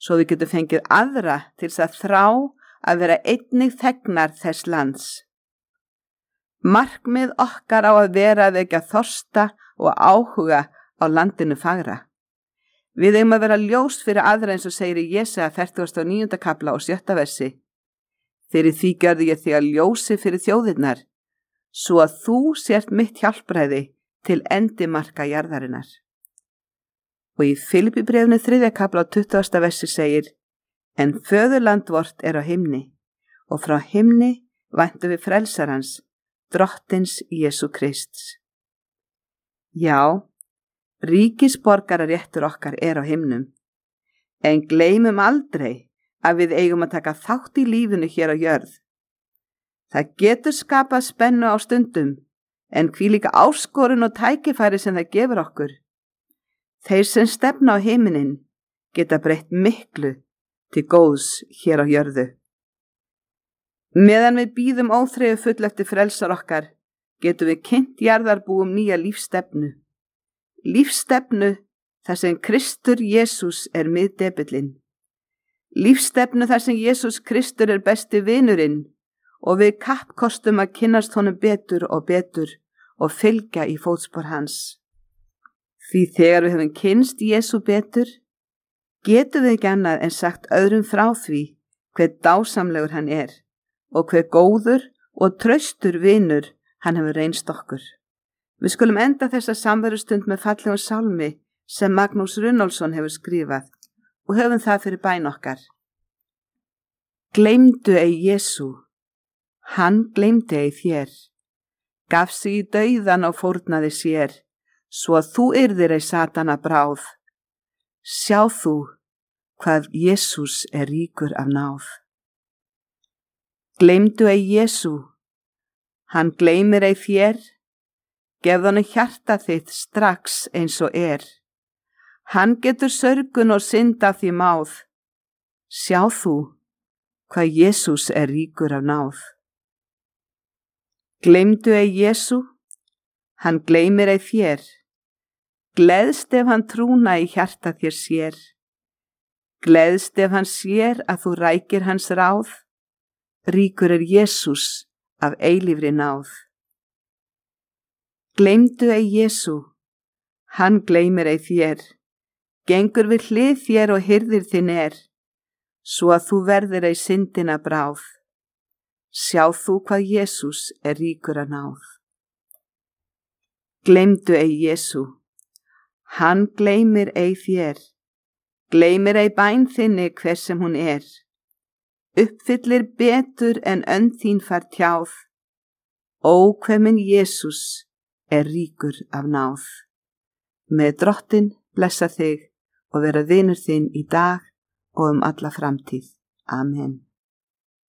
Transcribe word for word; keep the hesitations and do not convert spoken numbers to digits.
svo við getum fengið aðra til þess að þrá að vera einnig þegnar þess lands. Markmið okkar á að vera að vekja þorsta og áhuga á landinu fagra. Við eigum að vera ljós fyrir aðra eins og segir í Jesaja fertugasta og níunda kafla og sjötta versi. Fyrir því gjörði ég þig að ljósi fyrir þjóðirnar, svo að þú sért mitt hjálpræði til endimarka jarðarinnar. Og í Filippíbréfinu þriðja kafla og tuttugasta versi segir: En föðurland vort er á himni, og frá himni væntum við frelsarans, drottins Jesú Krists. Já, ríkisborgararéttur okkar er á himnum, en gleymum aldrei að við eigum að taka þátt í lífinu hér á jörð. Það getur skapað spennu á stundum, en hví líka áskorun og tækifæri sem það gefur okkur. Þeir sem stefna á himinin geta breytt miklu til góðs hér á jörðu. Meðan við bíðum óþreyju full eftir frelsar okkar, getum við kynnt jarðarbúum nýja lífstefnu. Lífstefnu þar sem Kristur Jesús er miðdepillinn. Lífstefnu þar sem Jesús Kristur er besti vinurinn og við kappkostum að kynnast honum betur og betur og fylgja í fótspor hans. Því þegar við höfum kynnst Jesú betur, getum við ekki annað en sagt öðrum frá því hver dásamlegur hann er og hver góður og traustur vinur hann hefur reynst okkur. Við skulum enda þessa samverustund með fallegum sálmi sem Magnús Runólfsson hefur skrifað og höfum það fyrir bæn okkar. Gleymdu ei Jesú, hann gleymdi ei þér, gaf sig í dauðan og fórnaði sér, svo að þú yrðir ei satana bráð. Sjá þú hvað Jesús er ríkur af náð. Gleymdu ei Jesú, hann gleymir ei þér, gefð honum hjarta þitt strax eins og er. Hann getur sörgun og synd af því máð. Sjá þú hvað Jesús er ríkur af náð. Gleymdu ei Jesú, hann gleymir ei þér, gleðst ef hann trúna í hjarta þér sér. Gleðst ef hann sér að þú rækir hans ráð, ríkur er Jesús af eilífri náð. Gleymdu ei Jesú, hann gleymir ei þér, gengur við hlið þér og hirðir þinn er, svo að þú verðir ei syndina bráð. Sjá þú hvað Jesús er ríkur af náð. Gleymdu ei Jesú, hann gleymir ei þér, gleymir ei bæn þinni hver sem hún er, uppfyllir betur en önd þín fær tjáð, ó hve minn Jesús er ríkur af náð. Með Drottinn blessa þig og vera vinur þinn í dag og um alla framtíð. Amen.